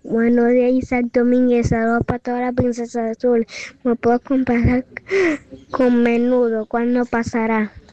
Buenos días, Isaac Domínguez, saludos para toda la princesa azul. ¿Me puedo comparar con menudo? ¿Cuándo pasará?